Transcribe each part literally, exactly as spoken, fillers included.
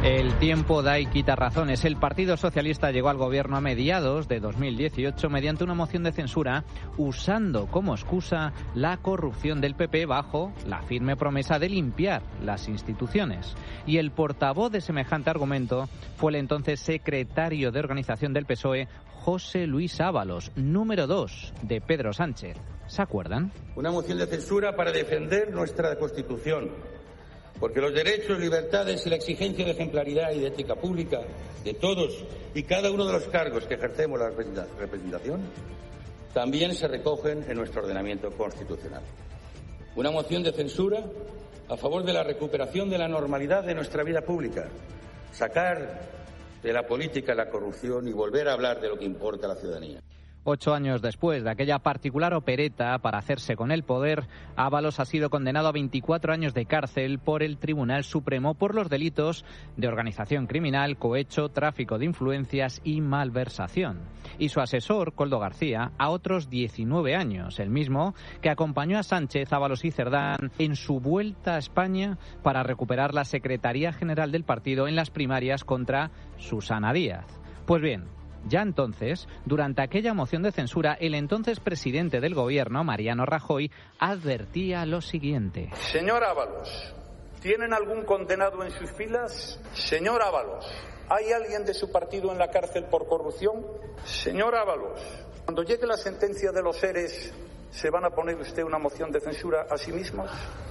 El tiempo da y quita razones. El Partido Socialista llegó al gobierno a mediados de dos mil dieciocho mediante una moción de censura usando como excusa la corrupción del P P bajo la firme promesa de limpiar las instituciones. Y el portavoz de semejante argumento fue el entonces secretario de organización del P S O E, José Luis Ábalos, número dos de Pedro Sánchez. ¿Se acuerdan? Una moción de censura para defender nuestra Constitución. Porque los derechos, libertades y la exigencia de ejemplaridad y de ética pública de todos y cada uno de los cargos que ejercemos la representación también se recogen en nuestro ordenamiento constitucional. Una moción de censura a favor de la recuperación de la normalidad de nuestra vida pública, sacar de la política la corrupción y volver a hablar de lo que importa a la ciudadanía. Ocho años después de aquella particular opereta para hacerse con el poder, Ábalos ha sido condenado a veinticuatro años de cárcel por el Tribunal Supremo por los delitos de organización criminal, cohecho, tráfico de influencias y malversación. Y su asesor, Koldo García, a otros diecinueve años, el mismo que acompañó a Sánchez, Ábalos y Cerdán en su vuelta a España para recuperar la Secretaría General del partido en las primarias contra Susana Díaz. Pues bien, ya entonces, durante aquella moción de censura, el entonces presidente del gobierno, Mariano Rajoy, advertía lo siguiente. Señor Ábalos, ¿tienen algún condenado en sus filas? Señor Ábalos, ¿hay alguien de su partido en la cárcel por corrupción? Señor Ábalos, cuando llegue la sentencia de los seres, ¿se van a poner usted una moción de censura a sí mismos?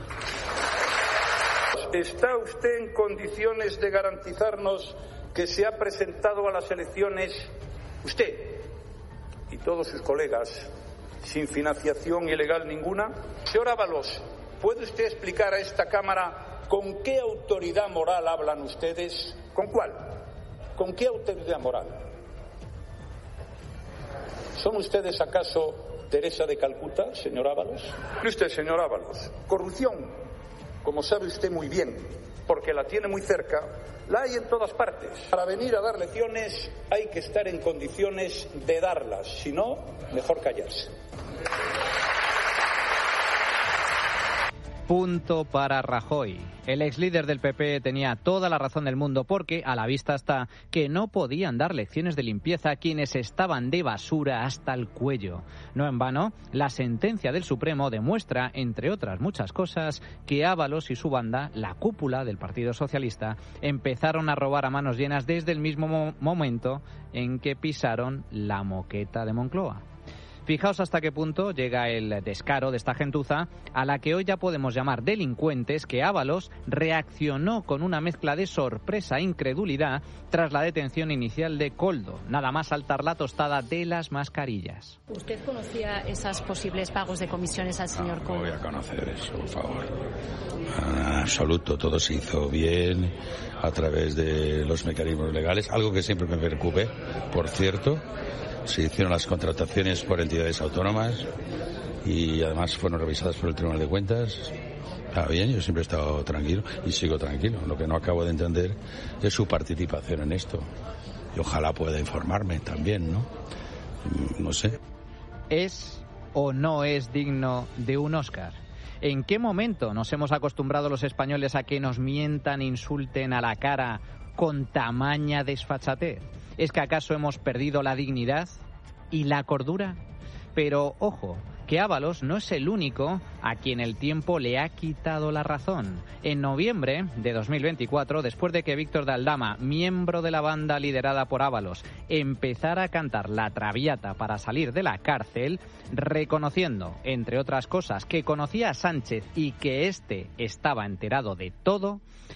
¿Está usted en condiciones de garantizarnos que se ha presentado a las elecciones usted y todos sus colegas sin financiación ilegal ninguna? Señor Ábalos, ¿puede usted explicar a esta Cámara con qué autoridad moral hablan ustedes? ¿Con cuál? ¿Con qué autoridad moral? ¿Son ustedes acaso Teresa de Calcuta, señor Ábalos? ¿Y usted, señor Ábalos? Corrupción, como sabe usted muy bien, porque la tiene muy cerca, la hay en todas partes. Para venir a dar lecciones hay que estar en condiciones de darlas, si no, mejor callarse. Punto para Rajoy. El ex líder del P P tenía toda la razón del mundo porque a la vista está que no podían dar lecciones de limpieza a quienes estaban de basura hasta el cuello. No en vano, la sentencia del Supremo demuestra, entre otras muchas cosas, que Ábalos y su banda, la cúpula del Partido Socialista, empezaron a robar a manos llenas desde el mismo mo- momento en que pisaron la moqueta de Moncloa. Fijaos hasta qué punto llega el descaro de esta gentuza, a la que hoy ya podemos llamar delincuentes, que Ábalos reaccionó con una mezcla de sorpresa e incredulidad tras la detención inicial de Koldo, nada más saltar la tostada de las mascarillas. ¿Usted conocía esos posibles pagos de comisiones al señor Koldo? No, no voy a conocer eso, por favor. En absoluto, todo se hizo bien a través de los mecanismos legales, algo que siempre me preocupe, por cierto. Se hicieron las contrataciones por entidades autónomas y además fueron revisadas por el Tribunal de Cuentas. Está bien, yo siempre he estado tranquilo y sigo tranquilo. Lo que no acabo de entender es su participación en esto. Y ojalá pueda informarme también, ¿no? No sé. ¿Es o no es digno de un Óscar? ¿En qué momento nos hemos acostumbrado los españoles a que nos mientan e insulten a la cara con tamaña desfachatez? ¿Es que acaso hemos perdido la dignidad y la cordura? Pero, ojo, que Ábalos no es el único a quien el tiempo le ha quitado la razón. En noviembre de dos mil veinticuatro, después de que Víctor de Aldama, miembro de la banda liderada por Ábalos, empezara a cantar La Traviata para salir de la cárcel, reconociendo, entre otras cosas, que conocía a Sánchez y que éste estaba enterado de todo,